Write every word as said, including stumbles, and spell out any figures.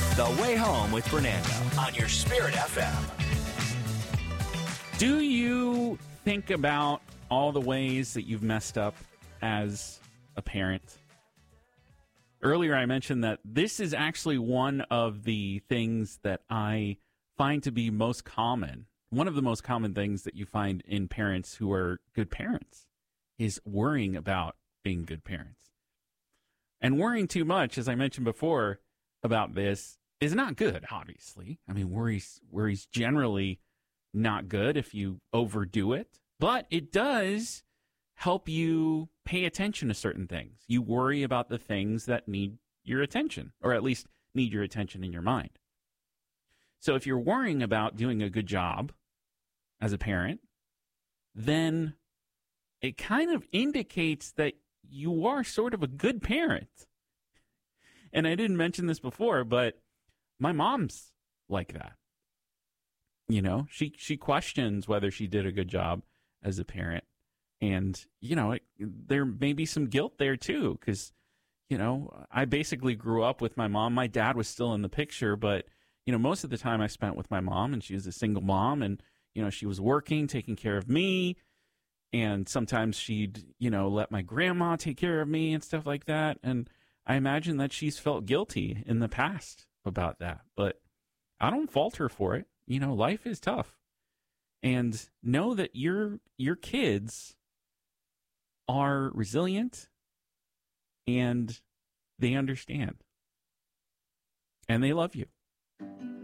The Way Home with Fernando on your Spirit F M. Do you think about all the ways that you've messed up as a parent? Earlier I mentioned that this is actually one of the things that I find to be most common. One of the most common things that you find in parents who are good parents is worrying about being good parents. And worrying too much, as I mentioned before, about this is not good, obviously. I mean, worry's, worry's generally not good if you overdo it, but it does help you pay attention to certain things. You worry about the things that need your attention, or at least need your attention in your mind. So if you're worrying about doing a good job as a parent, then it kind of indicates that you are sort of a good parent. And I didn't mention this before, but my mom's like that. You know, she, she questions whether she did a good job as a parent. And, you know, it, there may be some guilt there, too, because, you know, I basically grew up with my mom. My dad was still in the picture, but, you know, most of the time I spent with my mom, and she was a single mom, and, you know, she was working, taking care of me, and sometimes she'd, you know, let my grandma take care of me and stuff like that. And I imagine that she's felt guilty in the past about that, but I don't fault her for it. You know, life is tough. And know that your your kids are resilient, and they understand, and they love you.